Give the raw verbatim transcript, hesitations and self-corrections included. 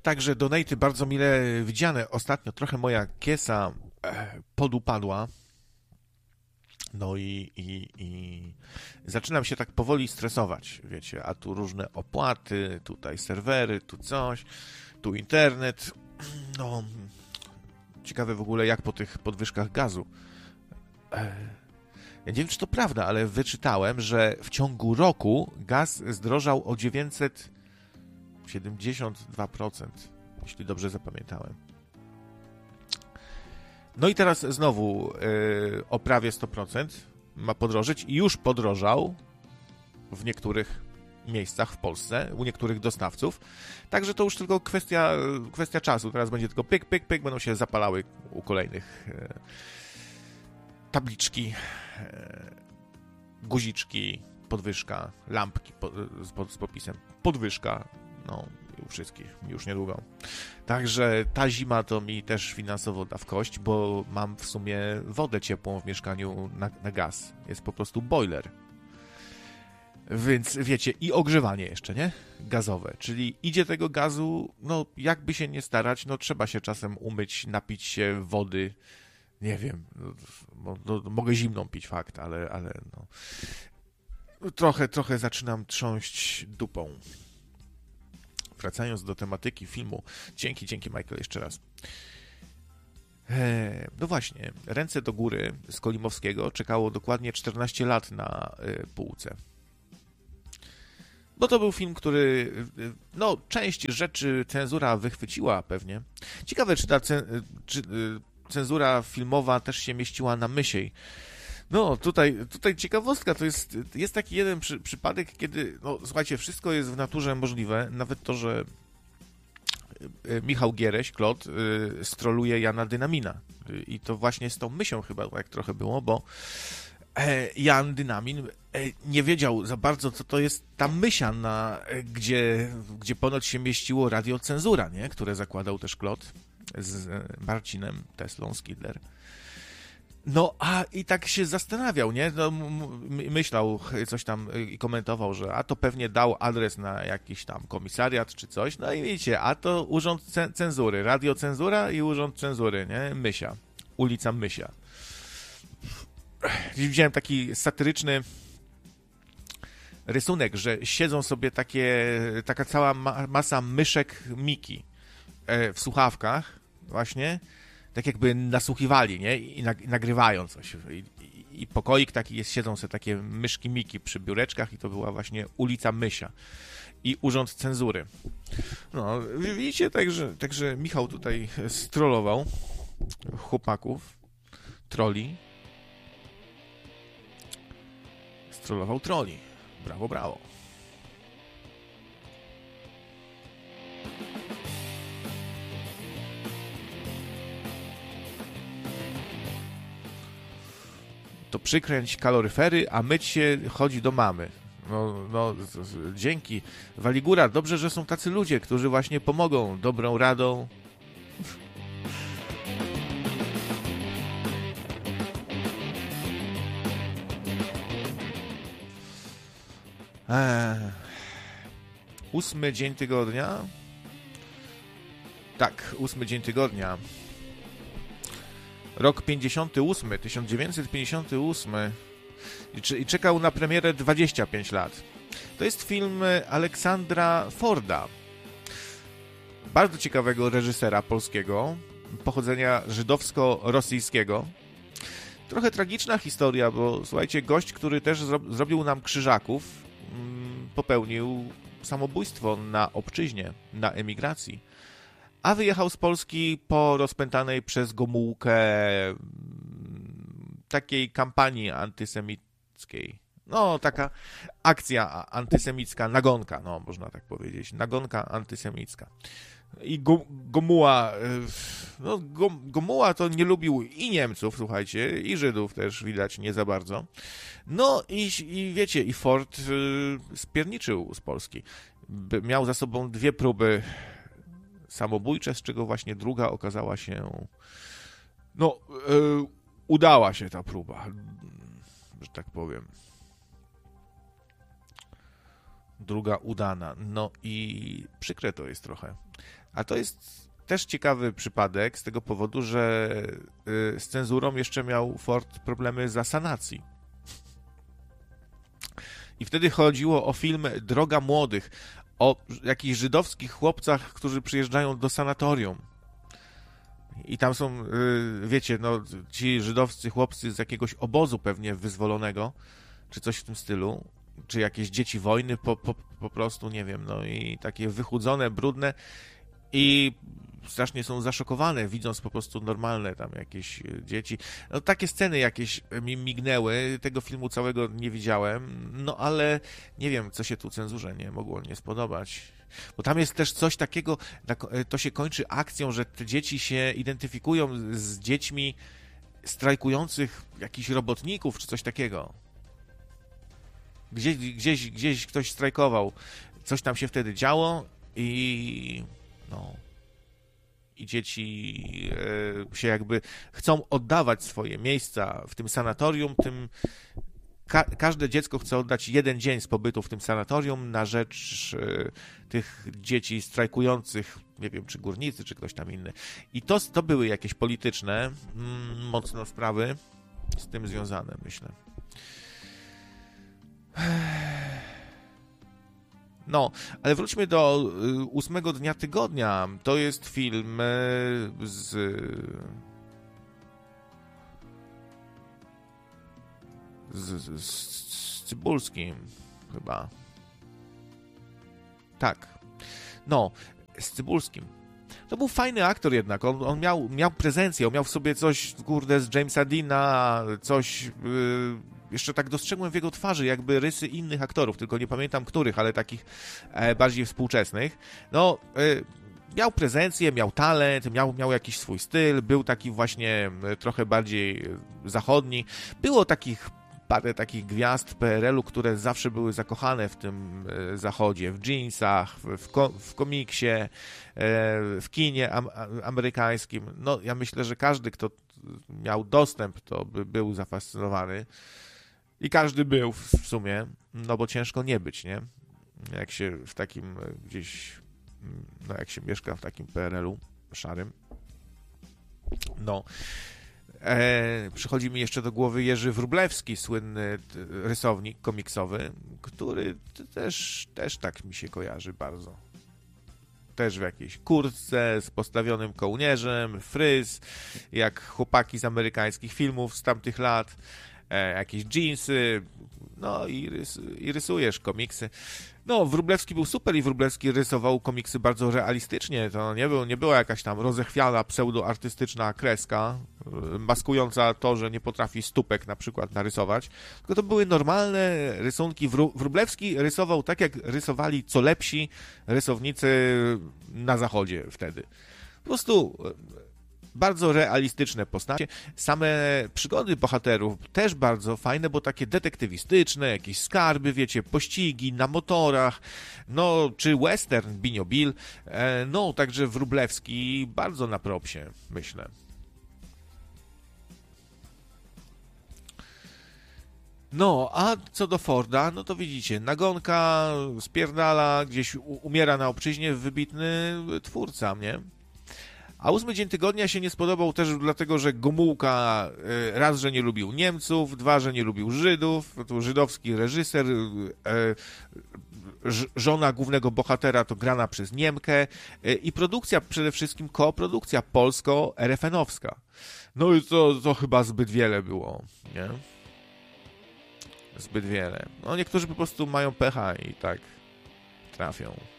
Także donaty bardzo mile widziane. Ostatnio trochę moja kiesa e, podupadła. No i, i, i zaczynam się tak powoli stresować, wiecie, a tu różne opłaty, tutaj serwery, tu coś, tu internet. No, ciekawe w ogóle jak po tych podwyżkach gazu. Ja nie wiem, czy to prawda, ale wyczytałem, że w ciągu roku gaz zdrożał o dziewięćset siedemdziesiąt dwa procent, jeśli dobrze zapamiętałem. No i teraz znowu yy, o prawie sto procent ma podrożyć i już podrożał w niektórych miejscach w Polsce, u niektórych dostawców. Także to już tylko kwestia, kwestia czasu. Teraz będzie tylko pyk, pyk, pyk, będą się zapalały u kolejnych yy, tabliczki, yy, guziczki, podwyżka, lampki po, z, z podpisem podwyżka. No, u wszystkich już niedługo. Także ta zima to mi też finansowo da w kość, bo mam w sumie wodę ciepłą w mieszkaniu na, na gaz. Jest po prostu boiler. Więc wiecie, i ogrzewanie jeszcze, nie? Gazowe. Czyli idzie tego gazu, no jakby się nie starać, no trzeba się czasem umyć, napić się wody. Nie wiem, no, no, mogę zimną pić, fakt, ale, ale no... Trochę, trochę zaczynam trząść dupą. Wracając do tematyki filmu. Dzięki, dzięki Michael jeszcze raz. Eee, no właśnie, Ręce do góry z Kolimowskiego czekało dokładnie czternaście lat na y, półce. Bo to był film, który, y, no, część rzeczy cenzura wychwyciła pewnie. Ciekawe, czy ta cen, czy, y, cenzura filmowa też się mieściła na Mysiej. No, tutaj, tutaj ciekawostka, to jest, jest taki jeden przy, przypadek, kiedy, no słuchajcie, wszystko jest w naturze możliwe, nawet to, że Michał Giereś, Klot, yy, stroluje Jana Dynamina. Yy, I to właśnie z tą Mysią chyba tak trochę było, bo e, Jan Dynamin e, nie wiedział za bardzo, co to jest ta Mysia, na, e, gdzie, gdzie ponoć się mieściło Radio Cenzura, nie? Które zakładał też Klot z e, Marcinem Teslą, Skidler. No, a i tak się zastanawiał, nie? No, myślał, coś tam i komentował, że a to pewnie dał adres na jakiś tam komisariat czy coś. No i widzicie, a to Urząd Cenzury, Radio Cenzura i Urząd Cenzury, nie? Mysia, ulica Mysia. Widziałem taki satyryczny rysunek, że siedzą sobie takie, taka cała ma- masa myszek Miki w słuchawkach właśnie, tak jakby nasłuchiwali, nie? I, nag- i nagrywają coś. I, i, I pokoik taki jest, siedzą sobie takie myszki Miki przy biureczkach i to była właśnie ulica Mysia i Urząd Cenzury. No, widzicie, także, także Michał tutaj strollował chłopaków, troli. Strollował troli. Brawo, brawo. To przykręć kaloryfery, a myć się chodzi do mamy. No, no z, z, dzięki. Waligura, dobrze, że są tacy ludzie, którzy właśnie pomogą dobrą radą. Eee, ósmy dzień tygodnia. Tak, ósmy dzień tygodnia. Rok pięćdziesiąty ósmy, tysiąc dziewięćset pięćdziesiąty ósmy i czekał na premierę dwadzieścia pięć lat. To jest film Aleksandra Forda, bardzo ciekawego reżysera polskiego, pochodzenia żydowsko-rosyjskiego. Trochę tragiczna historia, bo słuchajcie, gość, który też zro- zrobił nam Krzyżaków, mm, popełnił samobójstwo na obczyźnie, na emigracji. A wyjechał z Polski po rozpętanej przez Gomułkę takiej kampanii antysemickiej. No, taka akcja antysemicka, nagonka, no, można tak powiedzieć. Nagonka antysemicka. I Go, Gomuła, no, Go, Gomuła to nie lubił i Niemców, słuchajcie, i Żydów też widać nie za bardzo. No i, i wiecie, i Ford y, spierniczył z Polski. By, miał za sobą dwie próby samobójcze, z czego właśnie druga okazała się, no, yy, udała się ta próba, że tak powiem. druga udana. No i przykre to jest trochę. A to jest też ciekawy przypadek z tego powodu, że z cenzurą jeszcze miał Ford problemy za sanacji. I wtedy chodziło o film Droga Młodych, o jakichś żydowskich chłopcach, którzy przyjeżdżają do sanatorium. I tam są, wiecie, no, ci żydowscy chłopcy z jakiegoś obozu pewnie wyzwolonego, czy coś w tym stylu, czy jakieś dzieci wojny po, po, po prostu, nie wiem, no i takie wychudzone, brudne i strasznie są zaszokowane, widząc po prostu normalne tam jakieś dzieci. No takie sceny jakieś mi mignęły, tego filmu całego nie widziałem, no ale nie wiem, co się tu cenzurze nie mogło nie spodobać. Bo tam jest też coś takiego, to się kończy akcją, że te dzieci się identyfikują z dziećmi strajkujących jakichś robotników, czy coś takiego. Gdzieś, gdzieś, gdzieś ktoś strajkował, coś tam się wtedy działo i no... i dzieci się jakby chcą oddawać swoje miejsca w tym sanatorium, tym ka- każde dziecko chce oddać jeden dzień z pobytu w tym sanatorium na rzecz tych dzieci strajkujących, nie wiem, czy górnicy, czy ktoś tam inny. I to, to były jakieś polityczne mm, mocno sprawy z tym związane, myślę. No, ale wróćmy do ósmego dnia tygodnia. To jest film z... z, z, z Cybulskim chyba. Tak. No, z Cybulskim. To był fajny aktor jednak. On, on miał, miał prezencję, on miał w sobie coś, kurde, z Jamesa Deana, coś... Yy... Jeszcze tak dostrzegłem w jego twarzy jakby rysy innych aktorów, tylko nie pamiętam których, ale takich e, bardziej współczesnych. No, e, miał prezencję, miał talent, miał, miał jakiś swój styl, był taki właśnie e, trochę bardziej zachodni. Było takich parę takich gwiazd P R L u, które zawsze były zakochane w tym e, zachodzie, w jeansach, w, w, ko, w komiksie, e, w kinie am, amerykańskim. No, ja myślę, że każdy, kto miał dostęp, to by był zafascynowany. I każdy był w sumie, no bo ciężko nie być, nie? Jak się w takim gdzieś, no jak się mieszka w takim P R L u szarym. No. E, przychodzi mi jeszcze do głowy Jerzy Wróblewski, słynny rysownik komiksowy, który też, też tak mi się kojarzy bardzo. Też w jakiejś kurtce z postawionym kołnierzem, fryz, jak chłopaki z amerykańskich filmów z tamtych lat. E, jakieś dżinsy, no i, rys, i rysujesz komiksy. No, Wróblewski był super i Wróblewski rysował komiksy bardzo realistycznie. To nie, był, nie była jakaś tam rozechwiana, pseudoartystyczna kreska, maskująca to, że nie potrafi stópek na przykład narysować, tylko to były normalne rysunki. Wró- Wróblewski rysował tak, jak rysowali co lepsi rysownicy na zachodzie wtedy. Po prostu... Bardzo realistyczne postacie. Same przygody bohaterów też bardzo fajne, bo takie detektywistyczne, jakieś skarby, wiecie, pościgi na motorach, no, czy western, Binio Bill. No, także Wróblewski bardzo na propsie, myślę. No, a co do Forda, no to widzicie, nagonka, spierdala, gdzieś umiera na obczyźnie wybitny twórca, nie? A ósmy dzień tygodnia się nie spodobał też dlatego, że Gomułka raz, że nie lubił Niemców, dwa, że nie lubił Żydów, to żydowski reżyser, żona głównego bohatera to grana przez Niemkę i produkcja przede wszystkim kooprodukcja polsko-er ef en-owska. No i to, to chyba zbyt wiele było, nie? Zbyt wiele. No niektórzy po prostu mają pecha i tak trafią.